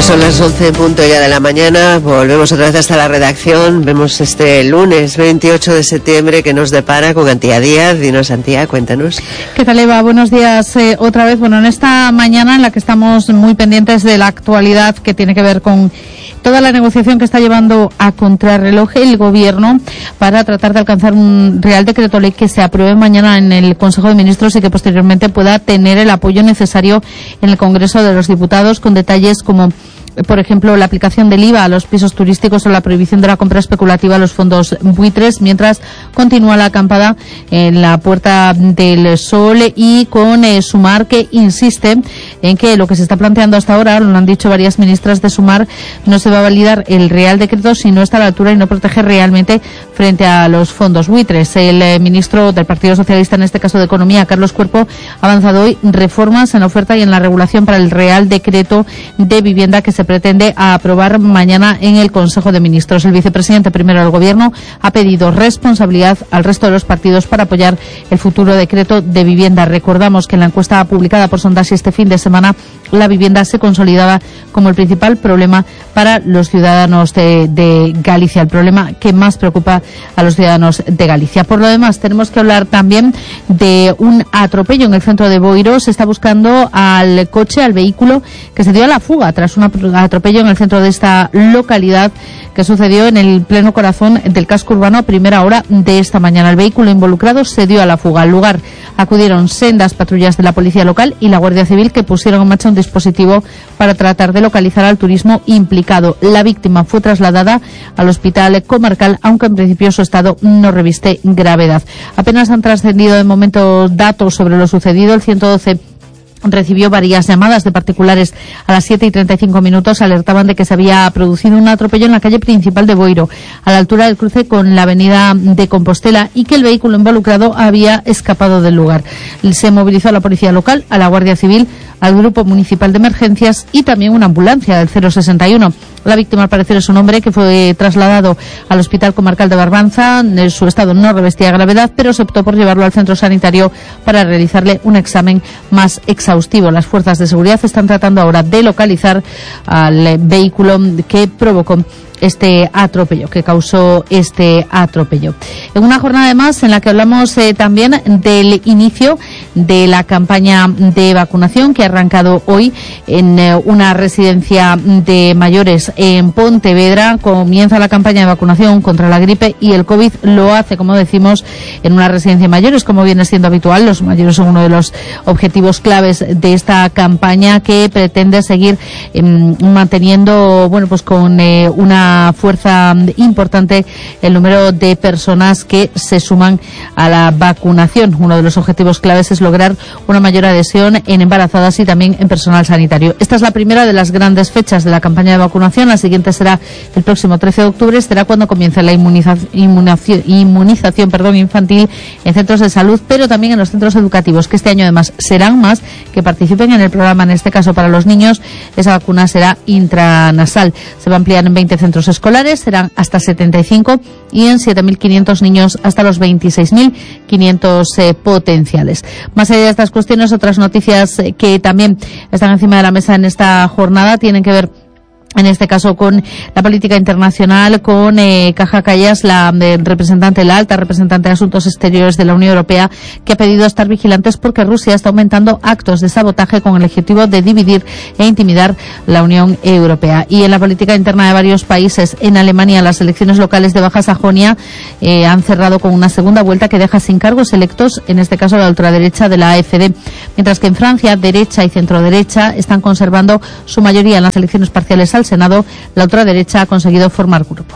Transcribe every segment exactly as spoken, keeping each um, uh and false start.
Pues son las once en punto ya de la mañana, volvemos otra vez hasta la redacción, vemos este lunes veintiocho de septiembre que nos depara con Antía Díaz. Dinos, Antía, cuéntanos. ¿Qué tal, Eva? Buenos días eh, otra vez. Bueno, en esta mañana en la que estamos muy pendientes de la actualidad que tiene que ver con toda la negociación que está llevando a contrarreloj el Gobierno para tratar de alcanzar un Real Decreto Ley que se apruebe mañana en el Consejo de Ministros y que posteriormente pueda tener el apoyo necesario en el Congreso de los Diputados, con detalles como, por ejemplo, la aplicación del I V A a los pisos turísticos o la prohibición de la compra especulativa a los fondos buitres, mientras continúa la acampada en la Puerta del Sol y con eh, Sumar, que insiste en que lo que se está planteando hasta ahora, lo han dicho varias ministras de Sumar, no se va a validar el Real Decreto si no está a la altura y no protege realmente frente a los fondos buitres. El eh, ministro del Partido Socialista, en este caso de Economía, Carlos Cuerpo, ha avanzado hoy reformas en la oferta y en la regulación para el Real Decreto de Vivienda que se pretende aprobar mañana en el Consejo de Ministros. El vicepresidente primero del Gobierno ha pedido responsabilidad al resto de los partidos para apoyar el futuro decreto de vivienda. Recordamos que en la encuesta publicada por Sondasi este fin de semana, la vivienda se consolidaba como el principal problema para los ciudadanos de, de Galicia, el problema que más preocupa a los ciudadanos de Galicia. Por lo demás, tenemos que hablar también de un atropello en el centro de Boiro. Se está buscando al coche, al vehículo que se dio a la fuga tras un atropello en el centro de esta localidad que sucedió en el pleno corazón del casco urbano a primera hora de esta mañana. El vehículo involucrado se dio a la fuga. Al lugar acudieron sendas patrullas de la policía local y la Guardia Civil, que pusieron en marcha un dispositivo para tratar de localizar al turismo implicado. La víctima fue trasladada al hospital comarcal, aunque en principio su estado no reviste gravedad. Apenas han trascendido de momento datos sobre lo sucedido. El ciento doce recibió varias llamadas de particulares a las siete y treinta y cinco minutos. Alertaban de que se había producido un atropello en la calle principal de Boiro, a la altura del cruce con la avenida de Compostela, y que el vehículo involucrado había escapado del lugar. Se movilizó a la policía local, a la Guardia Civil, al Grupo Municipal de Emergencias y también una ambulancia del cero sesenta y uno. La víctima, al parecer, es un hombre que fue trasladado al Hospital Comarcal de Barbanza. Su estado no revestía gravedad, pero se optó por llevarlo al centro sanitario para realizarle un examen más exhaustivo. Las fuerzas de seguridad están tratando ahora de localizar al vehículo que provocó este atropello, que causó este atropello. En una jornada además en la que hablamos eh, también del inicio de la campaña de vacunación que ha arrancado hoy en eh, una residencia de mayores en Pontevedra. Comienza la campaña de vacunación contra la gripe y el COVID. Lo hace, como decimos, en una residencia de mayores, como viene siendo habitual. Los mayores son uno de los objetivos claves de esta campaña, que pretende seguir eh, manteniendo, bueno, pues con eh, una fuerza importante el número de personas que se suman a la vacunación. Uno de los objetivos claves es lograr una mayor adhesión en embarazadas y también en personal sanitario. Esta es la primera de las grandes fechas de la campaña de vacunación. La siguiente será el próximo trece de octubre, será cuando comience la inmunización, inmunización, inmunización perdón, infantil en centros de salud, pero también en los centros educativos, que este año además serán más, que participen en el programa. En este caso, para los niños, esa vacuna será intranasal. Se va a ampliar en veinte centros escolares, serán hasta setenta y cinco, y en siete mil quinientos niños hasta los veintiséis mil quinientos eh, potenciales. Más allá de estas cuestiones, otras noticias eh, que también están encima de la mesa en esta jornada tienen que ver, en este caso, con la política internacional, con eh, Kaja Kallas, la eh, representante, la alta representante de Asuntos Exteriores de la Unión Europea, que ha pedido estar vigilantes porque Rusia está aumentando actos de sabotaje con el objetivo de dividir e intimidar la Unión Europea. Y en la política interna de varios países, en Alemania, las elecciones locales de Baja Sajonia eh, han cerrado con una segunda vuelta que deja sin cargos electos, en este caso la ultraderecha de la A F D, mientras que en Francia, derecha y centroderecha están conservando su mayoría en las elecciones parciales al Senado. La ultraderecha ha conseguido formar grupo.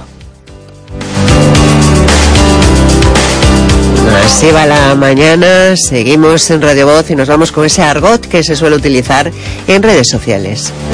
Así va la mañana, seguimos en Radio Voz y nos vamos con ese argot que se suele utilizar en redes sociales.